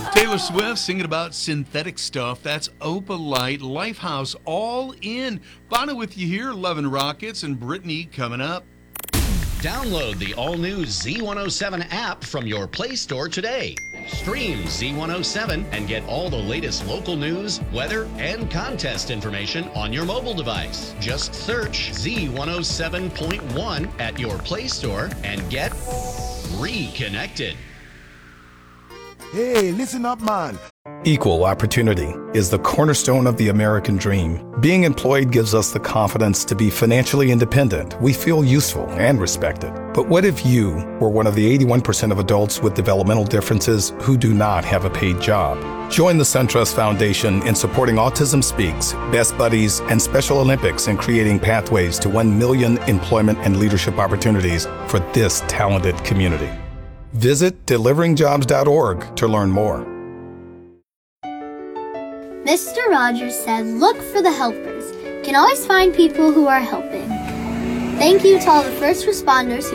Taylor Swift singing about synthetic stuff. That's Opalite, Lifehouse, all in. Bono with you here, Lovin' Rockets, and Brittany coming up. Download the all-new Z107 app from your Play Store today. Stream Z107 and get all the latest local news, weather, and contest information on your mobile device. Just search Z107.1 at your Play Store and get reconnected. Hey, listen up, man. Equal opportunity is the cornerstone of the American dream. Being employed gives us the confidence to be financially independent. We feel useful and respected. But what if you were one of the 81% of adults with developmental differences who do not have a paid job? Join the SunTrust Foundation in supporting Autism Speaks, Best Buddies, and Special Olympics in creating pathways to 1 million employment and leadership opportunities for this talented community. Visit deliveringjobs.org to learn more. Mr. Rogers said, "Look for the helpers. You can always find people who are helping." Thank you to all the first responders